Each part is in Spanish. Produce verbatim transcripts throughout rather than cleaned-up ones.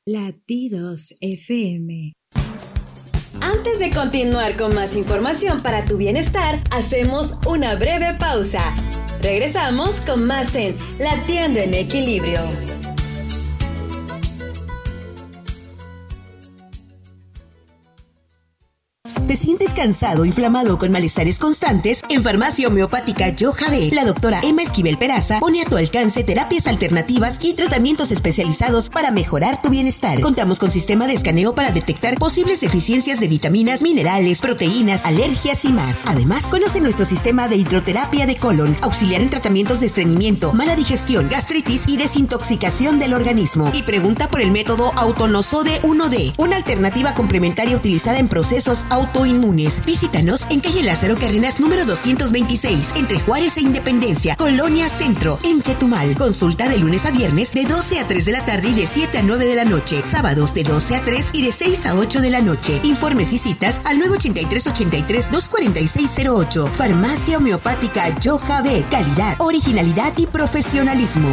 Latidos F M. Antes de continuar con más información para tu bienestar, hacemos una breve pausa. Regresamos con más en Latiendo en Equilibrio. ¿Te sientes cansado, inflamado o con malestares constantes? En Farmacia Homeopática Yojavé, la doctora Emma Esquivel Peraza pone a tu alcance terapias alternativas y tratamientos especializados para mejorar tu bienestar. Contamos con sistema de escaneo para detectar posibles deficiencias de vitaminas, minerales, proteínas, alergias y más. Además, conoce nuestro sistema de hidroterapia de colon, auxiliar en tratamientos de estreñimiento, mala digestión, gastritis y desintoxicación del organismo. Y pregunta por el método Autonosode uno D, una alternativa complementaria utilizada en procesos auto inmunes. Visítanos en calle Lázaro Cárdenas número doscientos veintiséis, entre Juárez e Independencia, Colonia Centro, en Chetumal. Consulta de lunes a viernes de doce a tres de la tarde y de siete a nueve de la noche. Sábados de doce a tres y de seis a ocho de la noche. Informes y citas al nueve ochenta y tres ochenta y tres dos cuarenta y seis cero ocho. Farmacia Homeopática Yojavé. Calidad, originalidad y profesionalismo.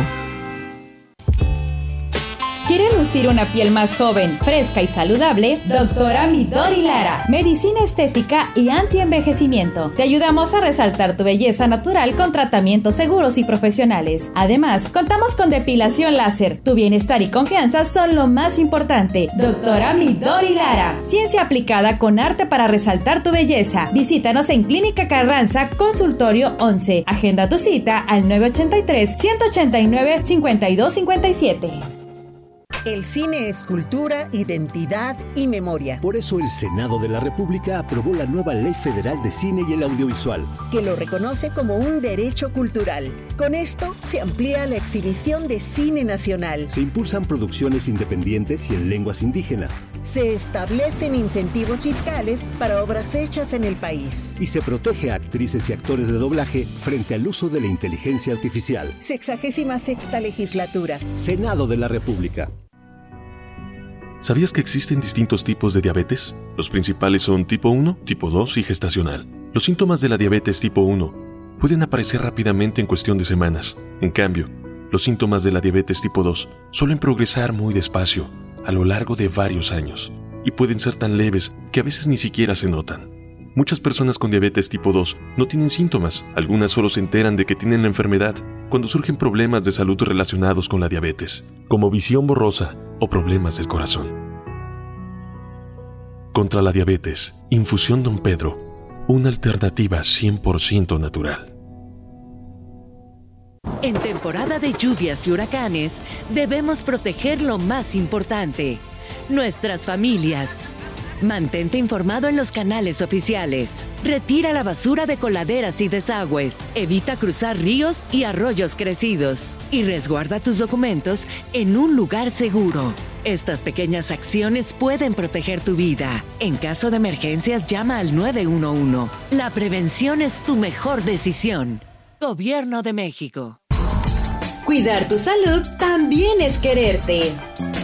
¿Quiere lucir una piel más joven, fresca y saludable? Doctora Midori Lara, medicina estética y anti-envejecimiento. Te ayudamos a resaltar tu belleza natural con tratamientos seguros y profesionales. Además, contamos con depilación láser. Tu bienestar y confianza son lo más importante. Doctora Midori Lara, ciencia aplicada con arte para resaltar tu belleza. Visítanos en Clínica Carranza, Consultorio once. Agenda tu cita al nueve ochenta y tres, ciento ochenta y nueve, cincuenta y dos cincuenta y siete. El cine es cultura, identidad y memoria. Por eso el Senado de la República aprobó la nueva Ley Federal de Cine y el Audiovisual, que lo reconoce como un derecho cultural. Con esto se amplía la exhibición de cine nacional. Se impulsan producciones independientes y en lenguas indígenas. Se establecen incentivos fiscales para obras hechas en el país. Y se protege a actrices y actores de doblaje frente al uso de la inteligencia artificial. Sexagésima sexta legislatura. Senado de la República. ¿Sabías que existen distintos tipos de diabetes? Los principales son tipo uno, tipo dos y gestacional. Los síntomas de la diabetes tipo uno pueden aparecer rápidamente en cuestión de semanas. En cambio, los síntomas de la diabetes tipo dos suelen progresar muy despacio a lo largo de varios años y pueden ser tan leves que a veces ni siquiera se notan. Muchas personas con diabetes tipo dos no tienen síntomas. Algunas solo se enteran de que tienen la enfermedad cuando surgen problemas de salud relacionados con la diabetes, como visión borrosa o problemas del corazón. Contra la diabetes, Infusión Don Pedro, una alternativa cien por ciento natural. En temporada de lluvias y huracanes, debemos proteger lo más importante, nuestras familias. Mantente informado en los canales oficiales. Retira la basura de coladeras y desagües. Evita cruzar ríos y arroyos crecidos. Y resguarda tus documentos en un lugar seguro. Estas pequeñas acciones pueden proteger tu vida. En caso de emergencias, llama al nueve uno uno. La prevención es tu mejor decisión. Gobierno de México. Cuidar tu salud también es quererte.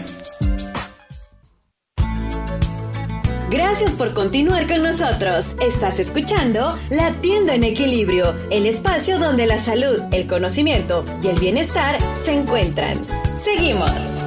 Gracias por continuar con nosotros. Estás escuchando Latiendo en Equilibrio, el espacio donde la salud, el conocimiento y el bienestar se encuentran. Seguimos.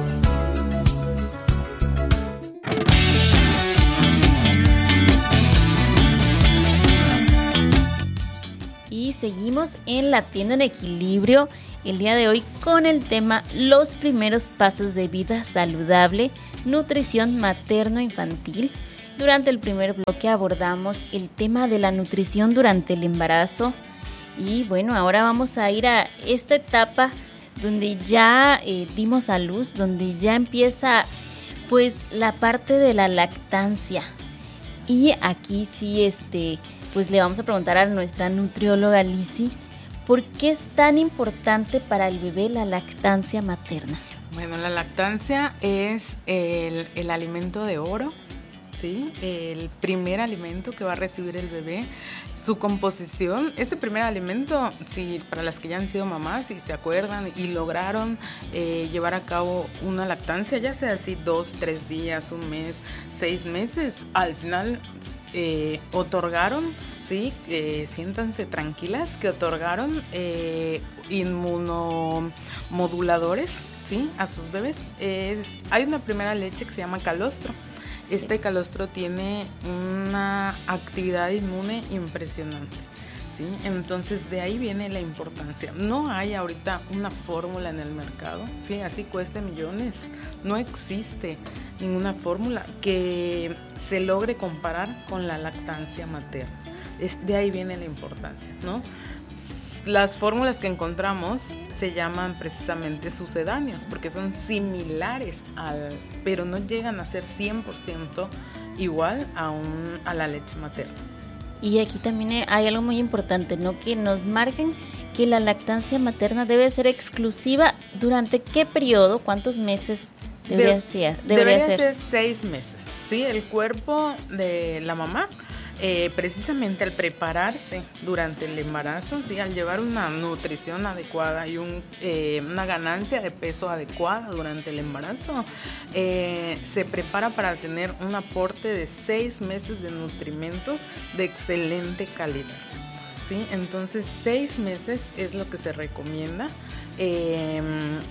Y seguimos en Latiendo en Equilibrio el día de hoy con el tema Los primeros pasos de vida saludable, nutrición materno-infantil. Durante el primer bloque abordamos el tema de la nutrición durante el embarazo y bueno, ahora vamos a ir a esta etapa donde ya eh, dimos a luz, donde ya empieza pues la parte de la lactancia. Y aquí sí, este, pues le vamos a preguntar a nuestra nutrióloga Lizzy, ¿por qué es tan importante para el bebé la lactancia materna? Bueno, la lactancia es el, el alimento de oro, ¿sí? El primer alimento que va a recibir el bebé. Su composición, este primer alimento, si para las que ya han sido mamás y se acuerdan y lograron eh, llevar a cabo una lactancia, ya sea así dos, tres días, un mes, seis meses, al final eh, otorgaron, ¿sí? Eh, siéntanse tranquilas que otorgaron eh, inmunomoduladores, ¿sí? A sus bebés. Es, hay una primera leche que se llama calostro. Este calostro tiene una actividad inmune impresionante, ¿sí? Entonces de ahí viene la importancia. No hay ahorita una fórmula en el mercado, ¿sí? Así cueste millones. No existe ninguna fórmula que se logre comparar con la lactancia materna. Es, de ahí viene la importancia, ¿no? Las fórmulas que encontramos se llaman precisamente sucedáneos porque son similares, al, pero no llegan a ser cien por ciento igual a, un, a la leche materna. Y aquí también hay algo muy importante, ¿no? Que nos marquen que la lactancia materna debe ser exclusiva. ¿Durante qué periodo? ¿Cuántos meses debería, de, ser, debería, debería ser? ser seis meses, ¿sí? El cuerpo de la mamá, eh, precisamente al prepararse durante el embarazo, ¿sí? Al llevar una nutrición adecuada y un, eh, una ganancia de peso adecuada durante el embarazo, eh, se prepara para tener un aporte de seis meses de nutrimentos de excelente calidad, ¿sí? Entonces, seis meses es lo que se recomienda eh,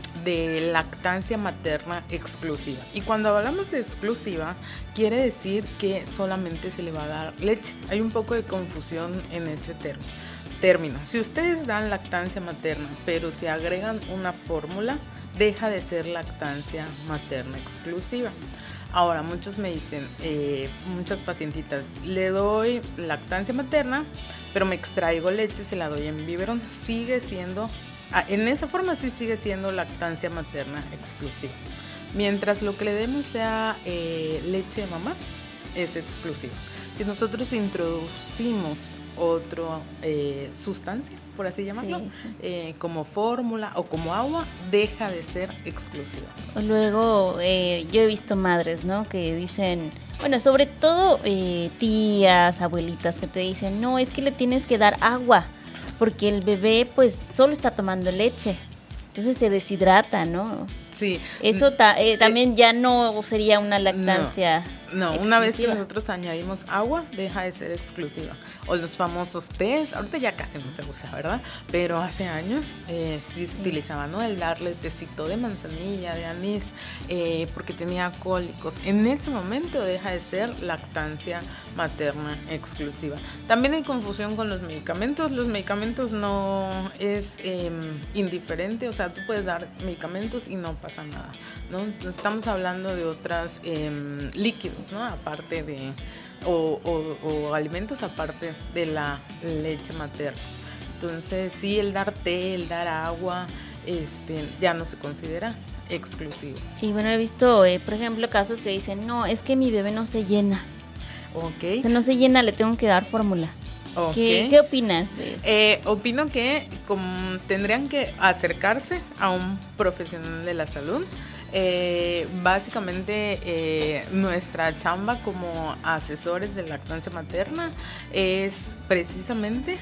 de lactancia materna exclusiva. Y cuando hablamos de exclusiva, quiere decir que solamente se le va a dar leche. Hay un poco de confusión en este término. término. Si ustedes dan lactancia materna, pero se agregan una fórmula, deja de ser lactancia materna exclusiva. Ahora, muchos me dicen, eh, muchas pacientitas, le doy lactancia materna, pero me extraigo leche, se la doy en biberón. Sigue siendo, en esa forma sí sigue siendo lactancia materna exclusiva. Mientras lo que le demos sea eh, leche de mamá, es exclusiva. Si nosotros introducimos otra eh, sustancia, por así llamarlo, sí, sí. Eh, como fórmula o como agua, deja de ser exclusiva. Luego, eh, yo he visto madres, ¿no? Que dicen, bueno, sobre todo eh, tías, abuelitas, que te dicen, no, es que le tienes que dar agua, porque el bebé pues solo está tomando leche, entonces se deshidrata, ¿no? Sí. Eso ta- eh, también eh, ya no sería una lactancia. No, no, una vez que nosotros añadimos agua, deja de ser exclusiva. O los famosos tés, ahorita ya casi no se usa, ¿verdad? Pero hace años eh, sí se sí. utilizaba, ¿no? El darle tecito de manzanilla, de anís, eh, porque tenía cólicos. En ese momento deja de ser lactancia materna exclusiva. También hay confusión con los medicamentos. Los medicamentos no es eh, indiferente, o sea, tú puedes dar medicamentos y no pasa nada, ¿no? Entonces estamos hablando de otras eh, líquidos, ¿no? Aparte de, o, o, o alimentos aparte de la leche materna. Entonces, sí, el dar té, el dar agua, este, ya no se considera exclusivo. Y bueno, he visto, eh, por ejemplo, casos que dicen, no, es que mi bebé no se llena. Ok. O sea, no se llena, le tengo que dar fórmula. Okay. ¿Qué, ¿Qué opinas de eso? Eh, opino que como, tendrían que acercarse a un profesional de la salud. Eh, básicamente eh, nuestra chamba como asesores de lactancia materna es precisamente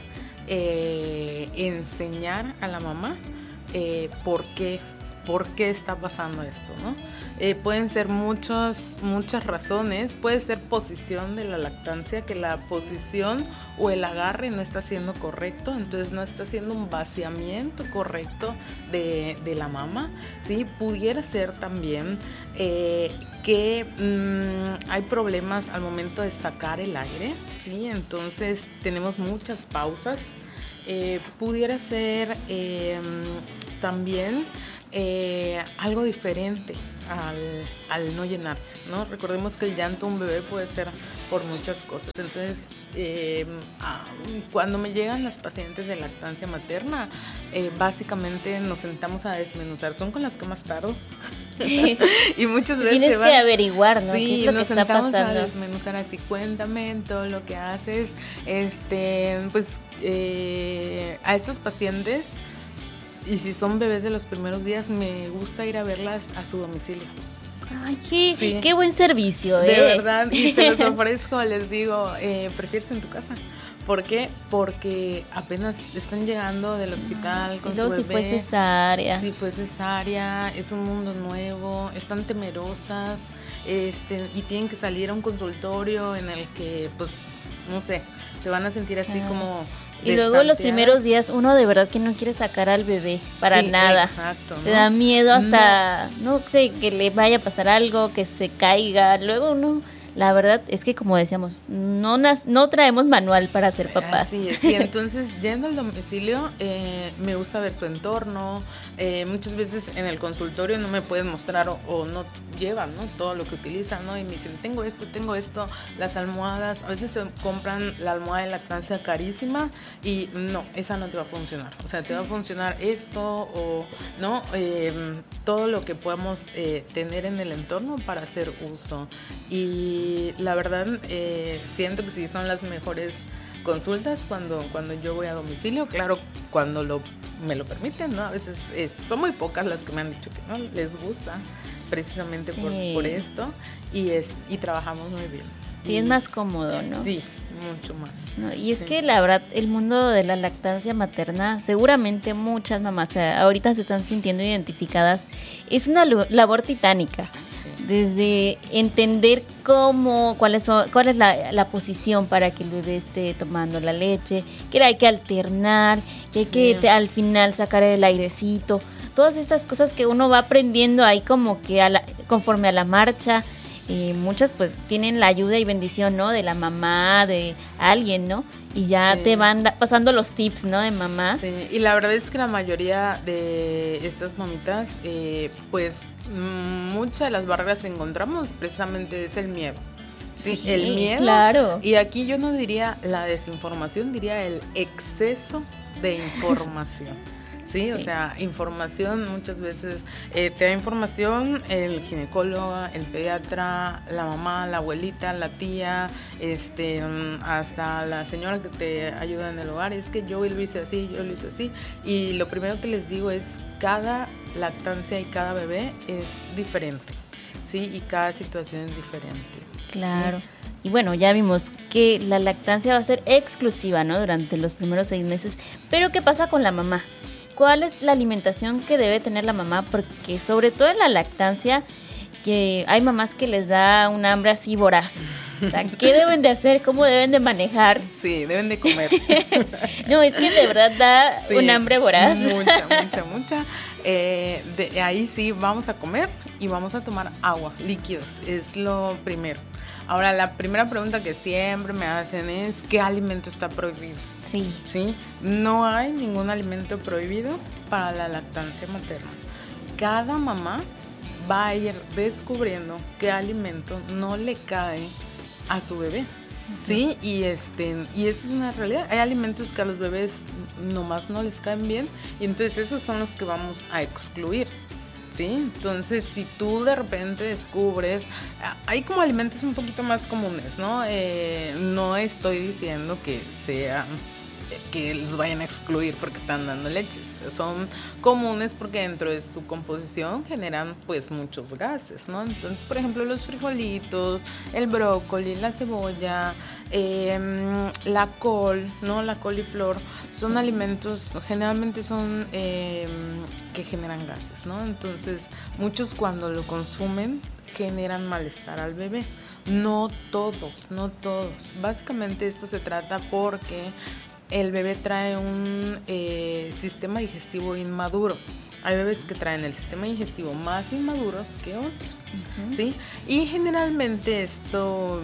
eh, enseñar a la mamá eh, por qué por qué está pasando esto, ¿no? Eh, pueden ser muchas, muchas razones. Puede ser posición de la lactancia, que la posición o el agarre no está siendo correcto, entonces no está haciendo un vaciamiento correcto de, de la mama, ¿sí? Pudiera ser también eh, que mmm, hay problemas al momento de sacar el aire, ¿sí? Entonces tenemos muchas pausas. Eh, pudiera ser eh, también Eh, algo diferente al, al no llenarse, ¿no? Recordemos que el llanto de un bebé puede ser por muchas cosas. Entonces, eh, cuando me llegan las pacientes de lactancia materna, eh, básicamente nos sentamos a desmenuzar. Son con las que más tardo. Y muchas veces tienes se van, que averiguar, ¿no? Sí, ¿Qué es lo nos que está sentamos pasando? a desmenuzar así. Cuéntame todo lo que haces. Este, pues, eh, a estas pacientes, y si son bebés de los primeros días, me gusta ir a verlas a su domicilio. Ay, qué, sí. qué buen servicio, ¿eh? De verdad, y se los ofrezco, les digo, eh, ¿prefieres en tu casa? ¿Por qué? Porque apenas están llegando del hospital con y luego su bebé. si fue cesárea. Si fue cesárea, es un mundo nuevo, están temerosas, este, y tienen que salir a un consultorio en el que, pues, no sé, se van a sentir así ah. como... Y luego los primeros días uno de verdad que no quiere sacar al bebé para sí, nada. Exacto, ¿no? Te da miedo hasta, no. no sé, que le vaya a pasar algo, que se caiga. Luego uno, la verdad es que como decíamos, no nas, no traemos manual para ser papás. Así es, y entonces yendo al domicilio eh, me gusta ver su entorno. Eh, muchas veces en el consultorio no me pueden mostrar o, o no llevan, ¿no? Todo lo que utilizan, ¿no? Y me dicen, tengo esto, tengo esto, las almohadas. A veces se compran la almohada de lactancia carísima y no, esa no te va a funcionar. O sea, te va a funcionar esto o, ¿no? Eh, todo lo que podamos eh, tener en el entorno para hacer uso. Y la verdad, eh, siento que sí son las mejores consultas cuando, cuando yo voy a domicilio, claro, cuando lo, me lo permiten, ¿no? A veces eh, son muy pocas las que me han dicho que no les gusta, precisamente sí. por, por esto, y, es, y trabajamos muy bien. Sí, y, es más cómodo, ¿no? Sí, mucho más. No, y es sí. que la verdad, el mundo de la lactancia materna, seguramente muchas mamás eh, ahorita se están sintiendo identificadas, es una labor titánica. Desde entender cómo, cuál es, cuál es la, la posición para que el bebé esté tomando la leche, que hay que alternar, que hay sí. que te, al final sacar el airecito, todas estas cosas que uno va aprendiendo ahí como que a la, conforme a la marcha. Eh, muchas pues tienen la ayuda y bendición, ¿no? De la mamá, de alguien, ¿no? Y ya sí. te van da- pasando los tips, ¿no? De mamá. Sí, y la verdad es que la mayoría de estas mamitas, eh, pues m- muchas de las barreras que encontramos precisamente es el miedo. Sí, sí, el miedo. Claro. Y aquí yo no diría la desinformación, diría el exceso de información. ¿Sí? Sí, o sea, información muchas veces, eh, te da información el ginecólogo, el pediatra, la mamá, la abuelita, la tía, este, hasta la señora que te ayuda en el hogar. Es que yo lo hice así, yo lo hice así. Y lo primero que les digo es, cada lactancia y cada bebé es diferente, ¿sí? Y cada situación es diferente. Claro. ¿Sí? Y bueno, ya vimos que la lactancia va a ser exclusiva, ¿no? Durante los primeros seis meses. Pero ¿qué pasa con la mamá? ¿Cuál es la alimentación que debe tener la mamá? Porque sobre todo en la lactancia, que hay mamás que les da un hambre así voraz. O sea, ¿qué deben de hacer? ¿Cómo deben de manejar? Sí, deben de comer. No, es que de verdad da sí, un hambre voraz. Mucha, mucha, mucha. Eh, de ahí sí vamos a comer y vamos a tomar agua, líquidos, es lo primero. Ahora, la primera pregunta que siempre me hacen es, ¿qué alimento está prohibido? Sí. ¿Sí? No hay ningún alimento prohibido para la lactancia materna. Cada mamá va a ir descubriendo qué alimento no le cae a su bebé. Sí, y este y eso es una realidad. Hay alimentos que a los bebés nomás no les caen bien y entonces esos son los que vamos a excluir. ¿Sí? Entonces, si tú de repente descubres, hay como alimentos un poquito más comunes, ¿no? Eh, no estoy diciendo que sea que los vayan a excluir porque están dando leches. Son comunes porque dentro de su composición generan pues muchos gases, ¿no? Entonces, por ejemplo, los frijolitos, el brócoli, la cebolla, eh, la col, ¿no? La coliflor, son alimentos, generalmente son eh, que generan gases, ¿no? Entonces, muchos cuando lo consumen generan malestar al bebé. No todos, no todos. Básicamente esto se trata porque el bebé trae un eh, sistema digestivo inmaduro. Hay bebés que traen el sistema digestivo más inmaduros que otros, uh-huh. ¿sí? Y generalmente esto,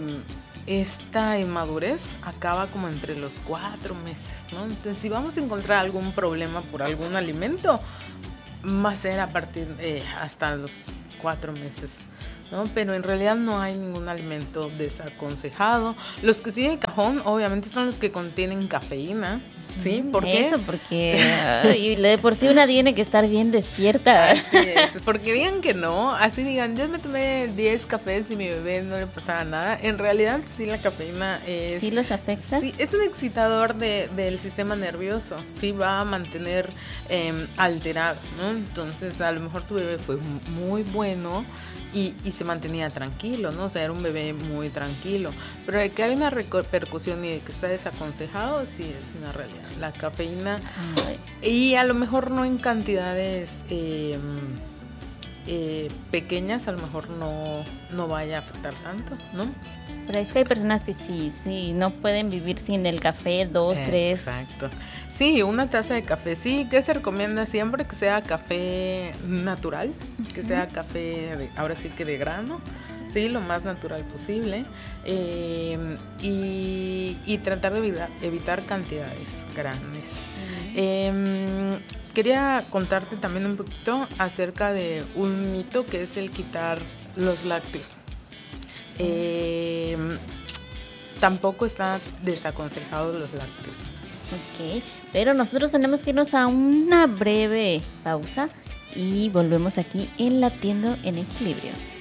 esta inmadurez acaba como entre los cuatro meses, ¿no? Entonces, si vamos a encontrar algún problema por algún alimento, va a ser a partir eh, hasta los cuatro meses, ¿no? Pero en realidad no hay ningún alimento desaconsejado. Los que sí de cajón, obviamente, son los que contienen cafeína, ¿sí? ¿Por qué? Eso, porque uh, de por sí una tiene que estar bien despierta. Así es, porque digan que no, así digan, yo me tomé diez cafés y mi bebé no le pasaba nada. En realidad, sí, la cafeína es... ¿Sí los afecta? Sí, es un excitador de, del sistema nervioso, sí, va a mantener eh, alterado, ¿no? Entonces, a lo mejor tu bebé fue muy bueno y, y se mantenía tranquilo, ¿no? O sea, era un bebé muy tranquilo. Pero de que hay una repercusión y de que está desaconsejado, sí, es una realidad. La cafeína, Ay. y a lo mejor no en cantidades eh, eh, pequeñas a lo mejor no, no vaya a afectar tanto, ¿no? Pero es que hay personas que sí, sí, no pueden vivir sin el café, dos, tres. Exacto. Sí, una taza de café, sí, que se recomienda siempre que sea café natural, uh-huh. que sea café, de, ahora sí que de grano, sí, lo más natural posible, eh, y, y tratar de evitar, evitar cantidades grandes. Uh-huh. Eh, quería contarte también un poquito acerca de un mito que es el quitar los lácteos. Eh, tampoco está desaconsejado los lácteos. Ok, pero nosotros tenemos que irnos a una breve pausa y volvemos aquí en Latiendo en Equilibrio.